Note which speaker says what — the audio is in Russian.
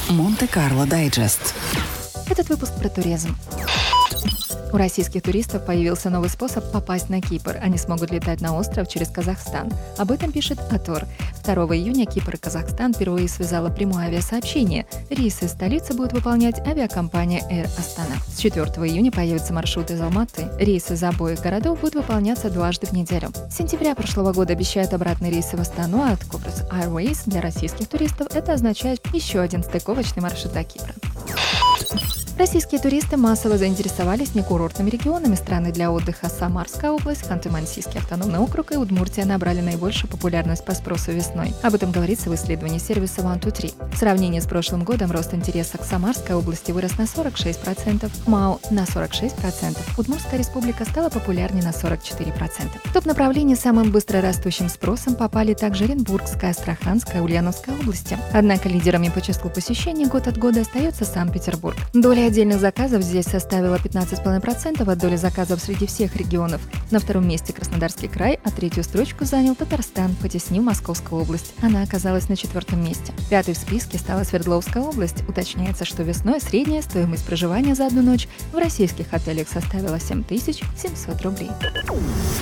Speaker 1: Монте-Карло Дайджест.
Speaker 2: Этот выпуск про туризм. У российских туристов появился новый способ попасть на Кипр. Они смогут летать на остров через Казахстан. Об этом пишет Атор. 2 июня Кипр и Казахстан впервые связало прямое авиасообщение. Рейсы из столицы будет выполнять авиакомпания Air Astana. С 4 июня появится маршрут из Алматы. Рейсы из обоих городов будут выполняться дважды в неделю. С сентября прошлого года обещают обратные рейсы в Астану от Копрус Airways. Для российских туристов это означает еще один стыковочный маршрут до Кипра. Российские туристы массово заинтересовались некурортными регионами. Страны для отдыха Самарская область, Ханты-Мансийский автономный округ и Удмуртия набрали наибольшую популярность по спросу весной. Об этом говорится в исследовании сервиса One2Three. В сравнении с прошлым годом рост интереса к Самарской области вырос на 46%, МАУ на 46%, Удмуртская республика стала популярнее на 44%. В топ-направлении с самым быстро растущим спросом попали также Оренбургская, Астраханская, Ульяновская области. Однако лидерами по числу посещений год от года остается Санкт-Петербург. Доля отдельных заказов здесь составила 15,5% от доли заказов среди всех регионов. На втором месте Краснодарский край, а третью строчку занял Татарстан, потеснив Московскую область. Она оказалась на 4 месте. 5-й в списке стала Свердловская область. Уточняется, что весной средняя стоимость проживания за одну ночь в российских отелях составила 7700 рублей.